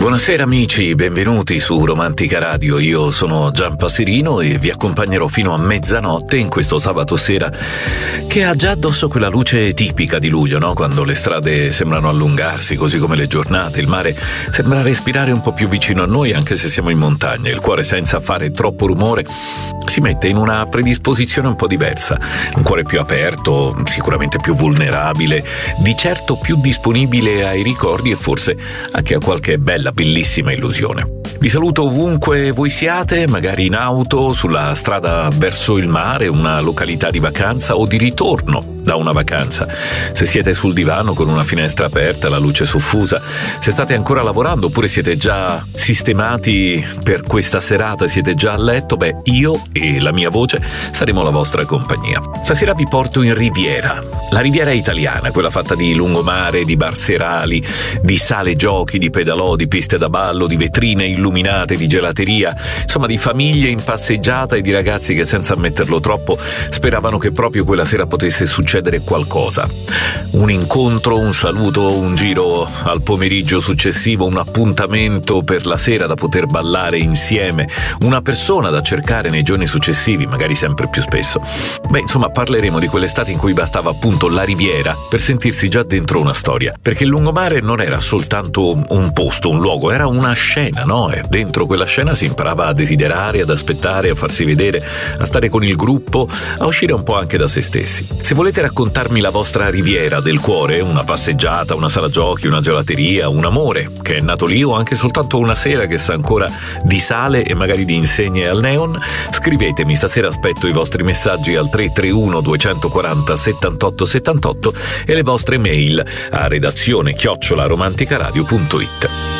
Buonasera amici, benvenuti su Romantica Radio. Io sono Gian Passerino e vi accompagnerò fino a mezzanotte in questo sabato sera che ha già addosso quella luce tipica di luglio, no? Quando le strade sembrano allungarsi, così come le giornate, il mare sembra respirare un po' più vicino a noi anche se siamo in montagna. Il cuore, senza fare troppo rumore, si mette in una predisposizione un po' diversa. Un cuore più aperto, sicuramente più vulnerabile, di certo più disponibile ai ricordi e forse anche a qualche bellissima illusione. Vi saluto ovunque voi siate, magari in auto, sulla strada verso il mare, una località di vacanza o di ritorno da una vacanza. Se siete sul divano con una finestra aperta, la luce soffusa, se state ancora lavorando oppure siete già sistemati per questa serata, siete già a letto, io e la mia voce saremo la vostra compagnia. Stasera vi porto in Riviera, la Riviera italiana, quella fatta di lungomare, di bar serali, di sale giochi, di pedalò, di piste da ballo, di vetrine illuminate, di gelateria, insomma di famiglie in passeggiata e di ragazzi che senza ammetterlo troppo speravano che proprio quella sera potesse succedere qualcosa. Un incontro, un saluto, un giro al pomeriggio successivo, un appuntamento per la sera da poter ballare insieme, una persona da cercare nei giorni successivi, magari sempre più spesso. Insomma, parleremo di quell'estate in cui bastava appunto la Riviera per sentirsi già dentro una storia, perché il lungomare non era soltanto un posto, un luogo, era una scena, no? E dentro quella scena si imparava a desiderare, ad aspettare, a farsi vedere, a stare con il gruppo, a uscire un po' anche da se stessi. Se volete raccontarmi la vostra Riviera del cuore, una passeggiata, una sala giochi, una gelateria, un amore che è nato lì o anche soltanto una sera che sa ancora di sale e magari di insegne al neon, scrivetemi, stasera aspetto i vostri messaggi al 331 240 78 78 e le vostre mail a redazione@romanticaradio.it.